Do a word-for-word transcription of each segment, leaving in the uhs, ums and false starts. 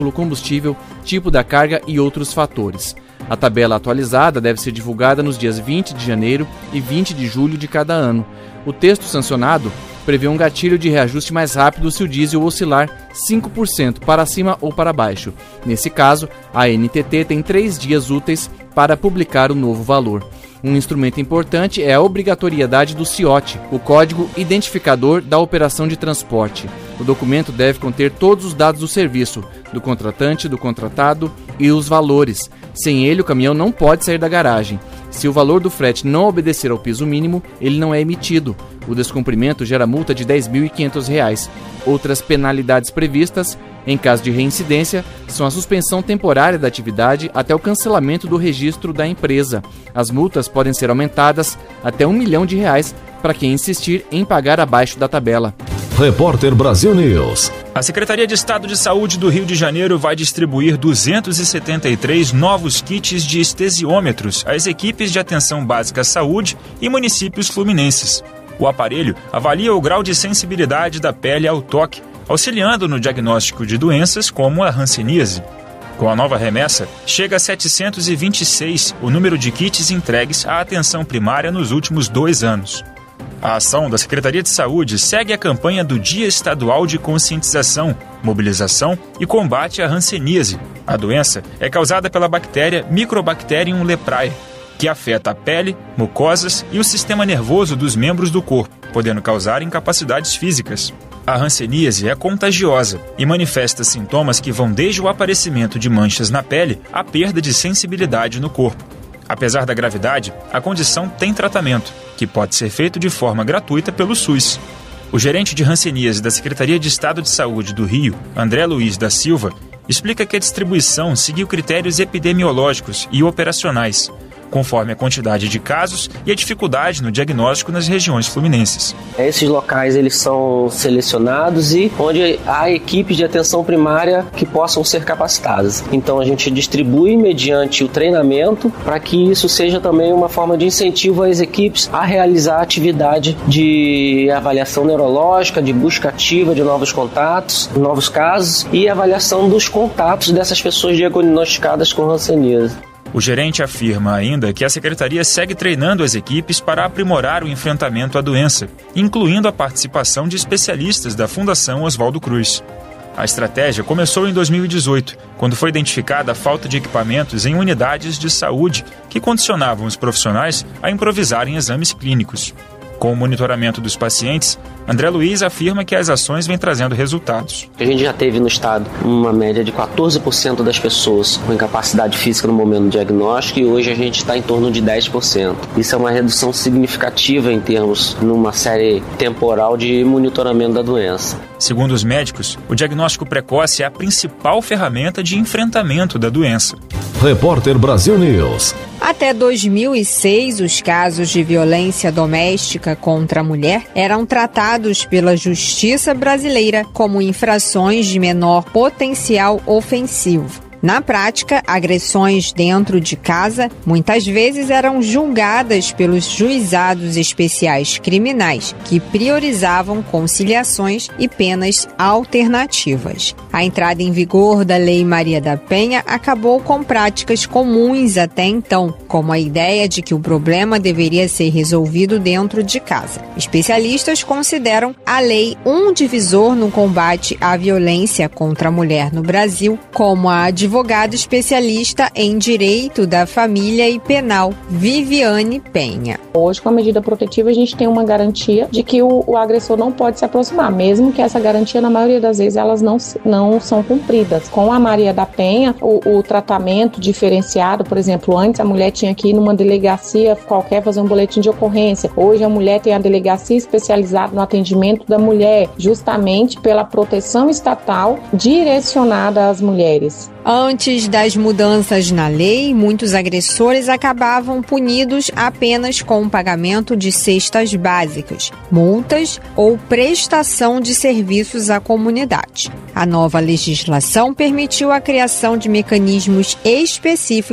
pelo combustível, tipo da carga e outros fatores. A tabela atualizada deve ser divulgada nos dias vinte de janeiro e vinte de julho de cada ano. O texto sancionado prevê um gatilho de reajuste mais rápido se o diesel oscilar cinco por cento para cima ou para baixo. Nesse caso, a A N T T tem três dias úteis para publicar o novo valor. Um instrumento importante é a obrigatoriedade do C I O T, o Código Identificador da Operação de Transporte. O documento deve conter todos os dados do serviço, do contratante, do contratado e os valores. Sem ele, o caminhão não pode sair da garagem. Se o valor do frete não obedecer ao piso mínimo, ele não é emitido. O descumprimento gera multa de dez mil e quinhentos reais. Outras penalidades previstas, em caso de reincidência, são a suspensão temporária da atividade até o cancelamento do registro da empresa. As multas podem ser aumentadas até um milhão de reais para quem insistir em pagar abaixo da tabela. Repórter Brasil News. A Secretaria de Estado de Saúde do Rio de Janeiro vai distribuir duzentos e setenta e três novos kits de estesiômetros às equipes de atenção básica à saúde e municípios fluminenses. O aparelho avalia o grau de sensibilidade da pele ao toque, auxiliando no diagnóstico de doenças como a hanseníase. Com a nova remessa, chega a setecentos e vinte e seis o número de kits entregues à atenção primária nos últimos dois anos. A ação da Secretaria de Saúde segue a campanha do Dia Estadual de Conscientização, Mobilização e Combate à Hanseníase. A doença é causada pela bactéria Microbacterium leprae, que afeta a pele, mucosas e o sistema nervoso dos membros do corpo, podendo causar incapacidades físicas. A hanseníase é contagiosa e manifesta sintomas que vão desde o aparecimento de manchas na pele à perda de sensibilidade no corpo. Apesar da gravidade, a condição tem tratamento, que pode ser feito de forma gratuita pelo SUS. O gerente de hanseníase da Secretaria de Estado de Saúde do Rio, André Luiz da Silva, explica que a distribuição seguiu critérios epidemiológicos e operacionais, conforme a quantidade de casos e a dificuldade no diagnóstico nas regiões fluminenses. Esses locais eles são selecionados e onde há equipes de atenção primária que possam ser capacitadas. Então a gente distribui mediante o treinamento para que isso seja também uma forma de incentivo às equipes a realizar a atividade de avaliação neurológica, de busca ativa de novos contatos, novos casos e avaliação dos contatos dessas pessoas diagnosticadas com hanseníase. O gerente afirma ainda que a secretaria segue treinando as equipes para aprimorar o enfrentamento à doença, incluindo a participação de especialistas da Fundação Oswaldo Cruz. A estratégia começou em dois mil e dezoito, quando foi identificada a falta de equipamentos em unidades de saúde que condicionavam os profissionais a improvisarem exames clínicos. Com o monitoramento dos pacientes, André Luiz afirma que as ações vêm trazendo resultados. A gente já teve no estado uma média de quatorze por cento das pessoas com incapacidade física no momento do diagnóstico e hoje a gente está em torno de dez por cento. Isso é uma redução significativa em termos numa série temporal de monitoramento da doença. Segundo os médicos, o diagnóstico precoce é a principal ferramenta de enfrentamento da doença. Repórter Brasil News. Até dois mil e seis, os casos de violência doméstica contra a mulher eram tratados pela Justiça brasileira como infrações de menor potencial ofensivo. Na prática, agressões dentro de casa muitas vezes eram julgadas pelos juizados especiais criminais, que priorizavam conciliações e penas alternativas. A entrada em vigor da Lei Maria da Penha acabou com práticas comuns até então, como a ideia de que o problema deveria ser resolvido dentro de casa. Especialistas consideram a lei um divisor no combate à violência contra a mulher no Brasil, como a advogada advogada especialista em direito da família e penal, Viviane Penha. Hoje, com a medida protetiva, a gente tem uma garantia de que o, o agressor não pode se aproximar, mesmo que essa garantia, na maioria das vezes, elas não, não são cumpridas. Com a Maria da Penha, o, o tratamento diferenciado, por exemplo, antes a mulher tinha que ir numa delegacia qualquer fazer um boletim de ocorrência. Hoje a mulher tem a delegacia especializada no atendimento da mulher, justamente pela proteção estatal direcionada às mulheres. Antes das mudanças na lei, muitos agressores acabavam punidos apenas com o pagamento de cestas básicas, multas ou prestação de serviços à comunidade. A nova legislação permitiu a criação de mecanismos específicos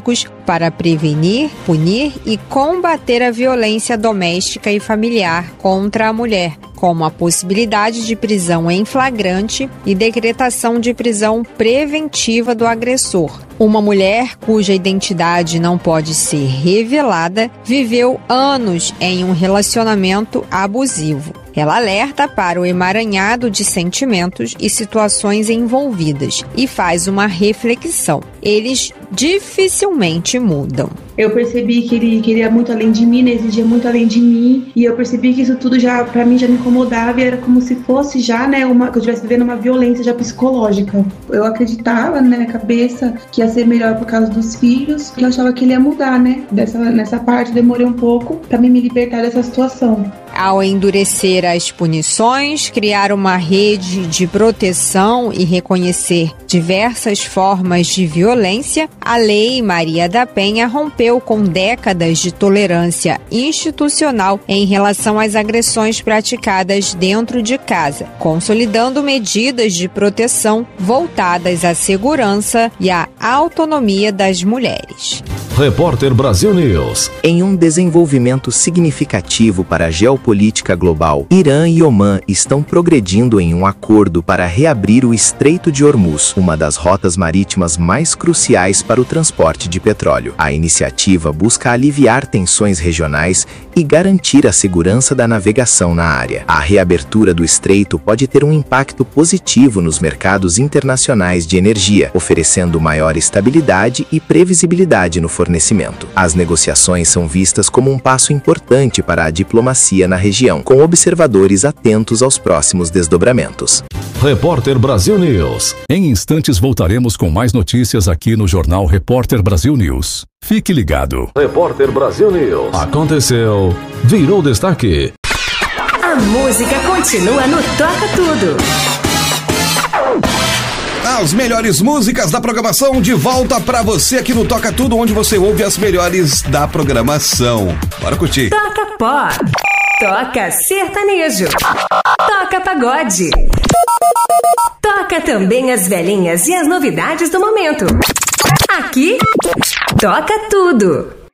para prevenir, punir e combater a violência doméstica e familiar contra a mulher, como a possibilidade de prisão em flagrante e decretação de prisão preventiva do agressor. Uma mulher cuja identidade não pode ser revelada viveu anos em um relacionamento abusivo. Ela alerta para o emaranhado de sentimentos e situações envolvidas e faz uma reflexão. Eles dificilmente mudam. Eu percebi que ele queria muito além de mim, né? Exigia muito além de mim, e eu percebi que isso tudo já, pra mim, já me incomodava, e era como se fosse já, né, uma, que eu estivesse vivendo uma violência já psicológica. Eu acreditava, né, na cabeça que ia ser melhor por causa dos filhos, e eu achava que ele ia mudar, né, dessa, nessa parte. Demorei um pouco pra mim me libertar dessa situação. Ao endurecer as punições, criar uma rede de proteção e reconhecer diversas formas de violência, a Lei Maria da Penha rompeu com décadas de tolerância institucional em relação às agressões praticadas dentro de casa, consolidando medidas de proteção voltadas à segurança e à autonomia das mulheres. Repórter Brasil News. Em um desenvolvimento significativo para a geopolítica global, Irã e Omã estão progredindo em um acordo para reabrir o Estreito de Hormuz, uma das rotas marítimas mais cruciais para o transporte de petróleo. A iniciativa busca aliviar tensões regionais e garantir a segurança da navegação na área. A reabertura do estreito pode ter um impacto positivo nos mercados internacionais de energia, oferecendo maior estabilidade e previsibilidade no fornecimento. As negociações são vistas como um passo importante para a diplomacia na região, com observadores atentos aos próximos desdobramentos. Repórter Brasil News. Em instantes voltaremos com mais notícias aqui no Jornal Repórter Brasil News. Fique ligado. Repórter Brasil News. Aconteceu, virou destaque. A música continua no Toca Tudo. As melhores músicas da programação de volta pra você aqui no Toca Tudo, onde você ouve as melhores da programação. Bora curtir. Toca pop, toca sertanejo, toca pagode, toca também as velhinhas e as novidades do momento. Aqui, toca tudo.